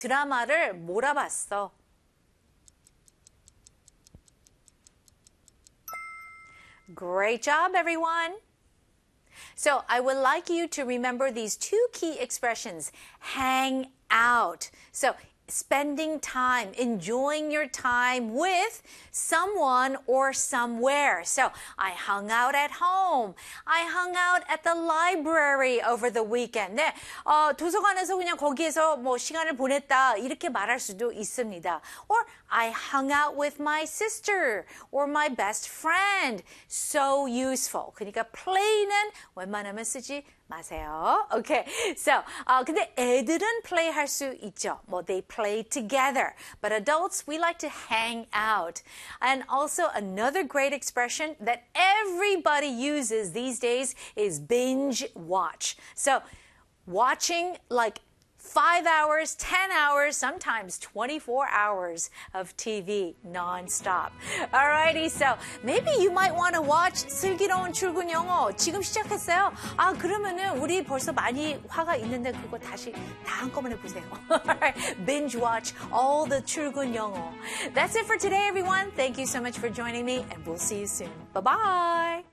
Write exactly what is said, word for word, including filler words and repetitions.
드라마를 몰아봤어. Great job, everyone. So I would like you to remember these two key expressions, hang out. So spending time, enjoying your time with someone or somewhere. So I hung out at home. I hung out at the library over the weekend. 네, 어, 도서관에서 그냥 거기에서 뭐 시간을 보냈다 이렇게 말할 수도 있습니다. Or I hung out with my sister or my best friend. So useful. 그러니까 play는 웬만하면 쓰지 마세요. Okay. So, 어, 근데 애들은 play 할 수 있죠. 뭐 they play together. But adults, we like to hang out. And also another great expression that everybody uses these days is binge watch. So, watching like five hours, ten hours, sometimes twenty-four hours of T V nonstop. Alrighty, so maybe you might want to watch 슬기로운 출근 영어. 지금 시작했어요. 아, 그러면은 우리 벌써 많이 화가 있는데 그거 다시 다 한꺼번에 보세요. Alright, binge watch all the 출근 영어. That's it for today, everyone. Thank you so much for joining me, and we'll see you soon. Bye-bye.